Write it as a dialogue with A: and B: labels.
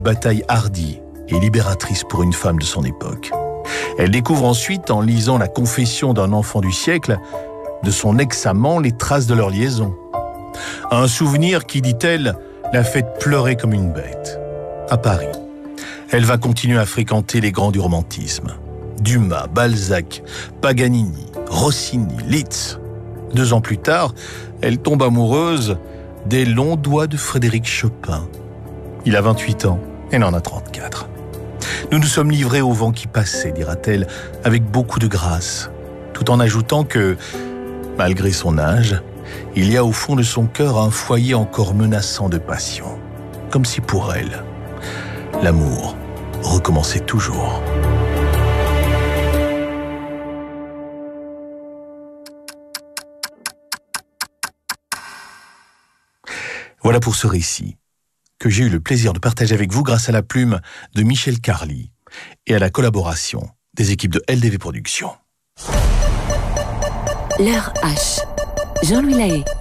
A: Bataille hardie et libératrice pour une femme de son époque. Elle découvre ensuite, en lisant la confession d'un enfant du siècle, de son ex-amant, les traces de leur liaison. Un souvenir qui, dit-elle, l'a fait pleurer comme une bête. À Paris, elle va continuer à fréquenter les grands du romantisme. Dumas, Balzac, Paganini, Rossini, Liszt. 2 ans plus tard, elle tombe amoureuse des longs doigts de Frédéric Chopin. Il a 28 ans, elle en a 34. Nous nous sommes livrés au vent qui passait, dira-t-elle, avec beaucoup de grâce, tout en ajoutant que, malgré son âge, il y a au fond de son cœur un foyer encore menaçant de passion, comme si pour elle, l'amour recommençait toujours. Voilà pour ce récit que j'ai eu le plaisir de partager avec vous grâce à la plume de Michel Carly et à la collaboration des équipes de LDV Productions.
B: L'heure H. Jean-Louis Lahaye.